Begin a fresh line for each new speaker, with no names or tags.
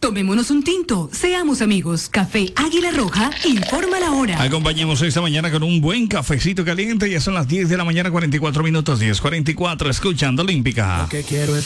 Tomémonos un tinto, seamos amigos. Café Águila Roja, informa la hora.
Acompañemos esta mañana con un buen cafecito caliente. Ya son las 10 de la mañana, 44 minutos, 10:44, escuchando Olímpica.
Lo que quiero es